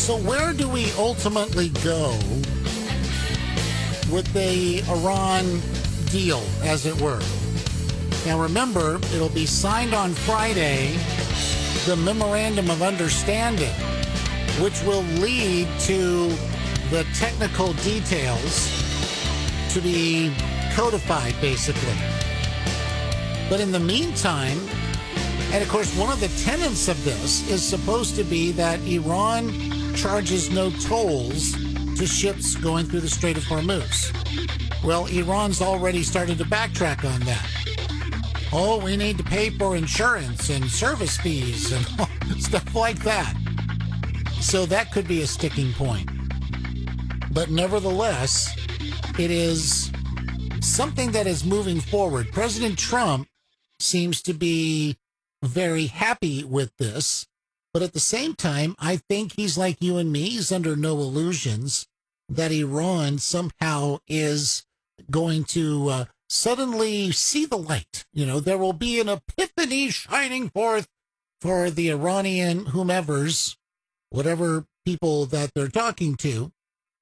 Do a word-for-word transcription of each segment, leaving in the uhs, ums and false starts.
So where do we ultimately go with the Iran deal, as it were? Now remember, it'll be signed on Friday, the Memorandum of Understanding, which will lead to the technical details to be codified, basically. But in the meantime, and of course, one of the tenets of this is supposed to be that Iran charges no tolls to ships going through the Strait of Hormuz. Well, Iran's already started to backtrack on that. Oh, we need to pay for insurance and service fees and stuff like that. So that could be a sticking point. But nevertheless, it is something that is moving forward. President Trump seems to be very happy with this, but at the same time, I think he's like you and me. He's under no illusions that Iran somehow is going to uh, suddenly see the light. You know, there will be an epiphany shining forth for the Iranian whomevers, whatever people that they're talking to,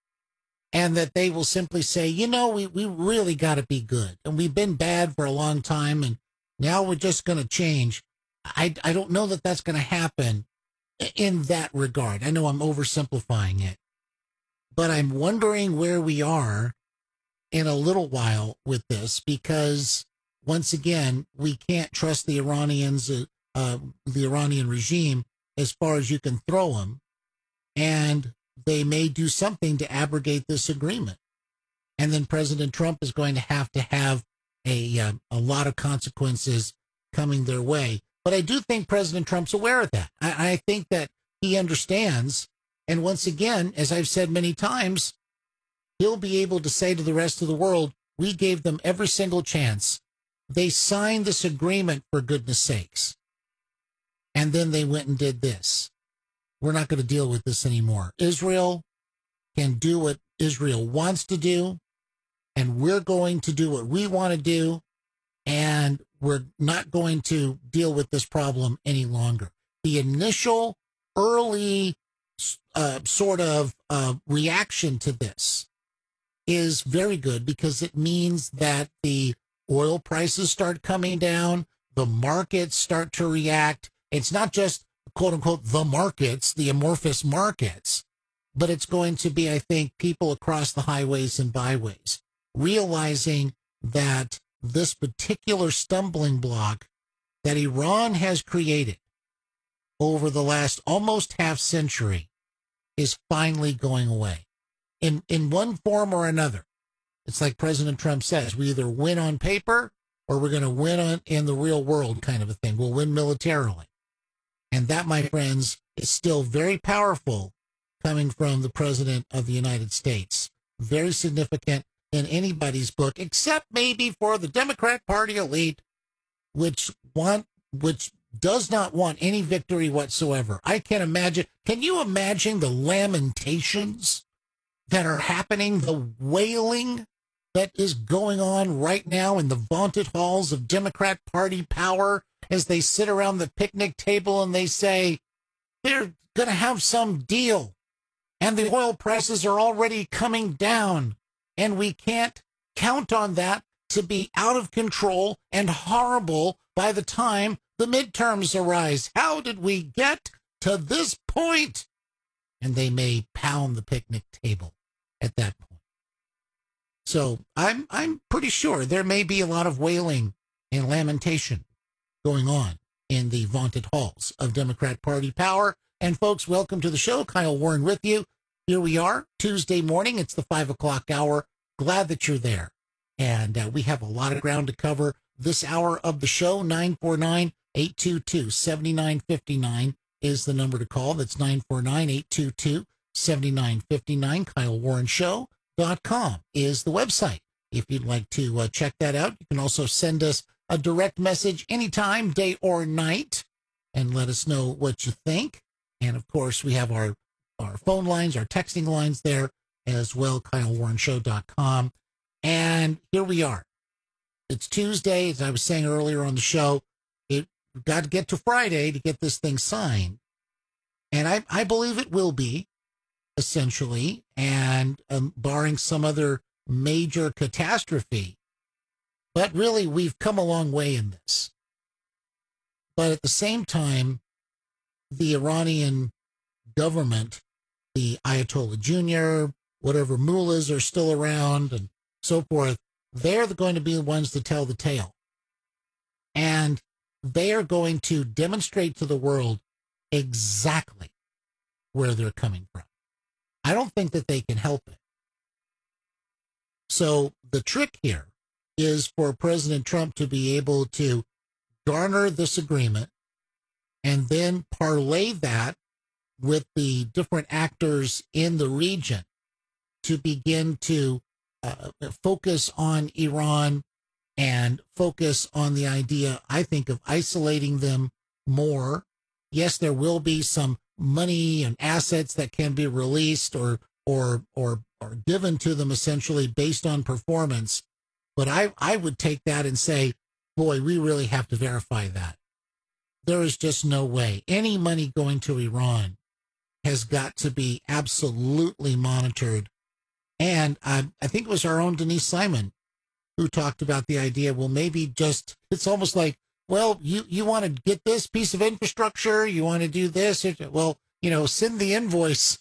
and that they will simply say, you know, we, we really got to be good. And we've been bad for a long time, and now we're just going to change. I, I don't know that that's going to happen in that regard. I know I'm oversimplifying it, but I'm wondering where we are in a little while with this, because once again, we can't trust the Iranians, uh, uh, the Iranian regime as far as you can throw them. And they may do something to abrogate this agreement. And then President Trump is going to have to have a, uh, a lot of consequences coming their way. But I do think President Trump's aware of that. I, I think that he understands. And once again, as I've said many times, he'll be able to say to the rest of the world, we gave them every single chance. They signed this agreement, for goodness sakes. And then they went and did this. We're not going to deal with this anymore. Israel can do what Israel wants to do, and we're going to do what we want to do, and we're not going to deal with this problem any longer. The initial early uh, sort of uh, reaction to this is very good, because it means that the oil prices start coming down, the markets start to react. It's not just, quote unquote, the markets, the amorphous markets, but it's going to be, I think, people across the highways and byways realizing that this particular stumbling block that Iran has created over the last almost half century is finally going away in, in one form or another. It's like President Trump says, we either win on paper or we're going to win on, in the real world, kind of a thing. We'll win militarily. And that, my friends, is still very powerful coming from the President of the United States. Very significant in anybody's book, except maybe for the Democrat Party elite, which want, which does not want any victory whatsoever. I can't imagine. Can you imagine the lamentations that are happening, the wailing that is going on right now in the vaunted halls of Democrat Party power as they sit around the picnic table and they say, they're going to have some deal, and the oil prices are already coming down, and we can't count on that to be out of control and horrible by the time the midterms arise. How did we get to this point? And they may pound the picnic table at that point. So I'm I'm pretty sure there may be a lot of wailing and lamentation going on in the vaunted halls of Democrat Party power. And folks, welcome to the show. Kyle Warren with you. Here we are, Tuesday morning. It's the five o'clock hour. Glad that you're there. And uh, we have a lot of ground to cover this hour of the show. nine four nine, eight two two, seven nine five nine is the number to call. That's nine four nine, eight two two, seven nine five nine. Kyle Warren Show dot com is the website. If you'd like to uh, check that out, you can also send us a direct message anytime, day or night, and let us know what you think. And of course, we have our, our phone lines, our texting lines there as well, Kyle Warren Show dot com. And here we are. It's Tuesday, as I was saying earlier on the show. It got to get to Friday to get this thing signed. And I, I believe it will be. essentially, and um, barring some other major catastrophe. But really, we've come a long way in this. But at the same time, the Iranian government, the Ayatollah Junior, whatever mullahs are still around and so forth, they're going to be the ones to tell the tale. And they are going to demonstrate to the world exactly where they're coming from. I don't think that they can help it. So the trick here is for President Trump to be able to garner this agreement and then parlay that with the different actors in the region to begin to uh, focus on Iran and focus on the idea, I think, of isolating them more. Yes, there will be some money and assets that can be released or or or or given to them essentially based on performance. But I, I would take that and say, boy, we really have to verify that. There is just no way. Any money going to Iran has got to be absolutely monitored. And I, I think it was our own Denise Simon who talked about the idea, well, maybe just, it's almost like, well, you, you want to get this piece of infrastructure, you want to do this, well, you know, send the invoice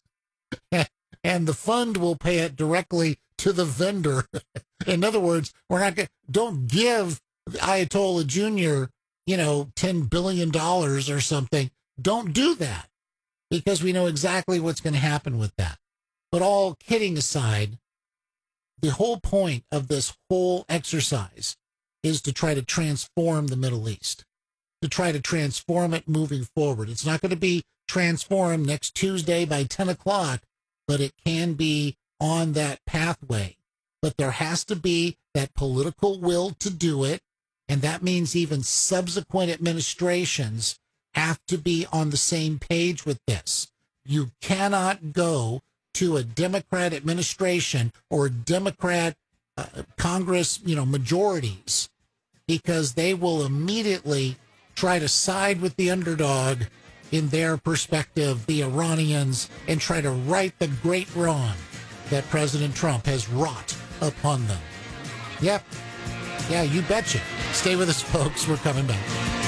and the fund will pay it directly to the vendor. In other words, we're not going don't give Ayatollah Junior, you know, ten billion dollars or something. Don't do that because we know exactly what's going to happen with that. But all kidding aside, the whole point of this whole exercise is to try to transform the Middle East, to try to transform it moving forward. It's not going to be transformed next Tuesday by ten o'clock, but it can be on that pathway. But there has to be that political will to do it, and that means even subsequent administrations have to be on the same page with this. You cannot go to a Democrat administration or Democrat uh, Congress, you know, majorities, because they will immediately try to side with the underdog in their perspective, the Iranians, and try to right the great wrong that President Trump has wrought upon them. Yep. Yeah, you betcha. Stay with us, folks. We're coming back.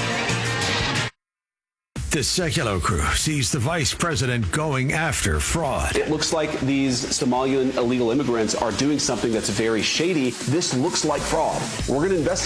The Secular Crew sees the vice president going after fraud. It looks like these Somalian illegal immigrants are doing something that's very shady. This looks like fraud. We're going to investigate.